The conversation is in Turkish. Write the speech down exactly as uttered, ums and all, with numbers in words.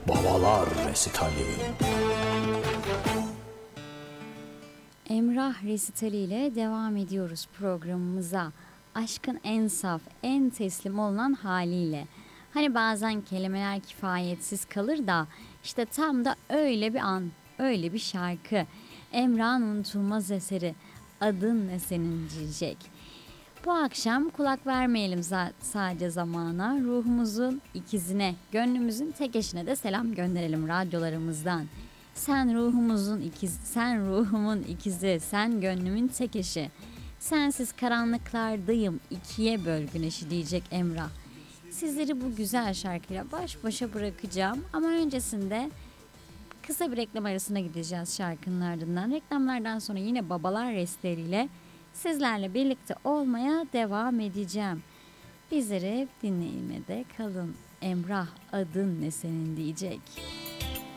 Babalar Resitali. Emrah resitali ile devam ediyoruz programımıza. Aşkın en saf, en teslim olunan haliyle. Hani bazen kelimeler kifayetsiz kalır da işte tam da öyle bir an, öyle bir şarkı. Emrah'ın unutulmaz eseri Adın Ne Senin diyecek. Bu akşam kulak vermeyelim za- sadece zamana, ruhumuzun ikizine, gönlümüzün tek eşine de selam gönderelim radyolarımızdan. Sen ruhumuzun ikiz, sen ruhumun ikizi, sen gönlümün tek eşi. Sensiz karanlıklardayım, ikiye böl güneşi diyecek Emrah. Sizleri bu güzel şarkıyla baş başa bırakacağım ama öncesinde kısa bir reklam arasına gideceğiz şarkının ardından. Reklamlardan sonra yine babalar restleriyle sizlerle birlikte olmaya devam edeceğim. Bizleri dinlemede kalın. Emrah adın ne senin diyecek.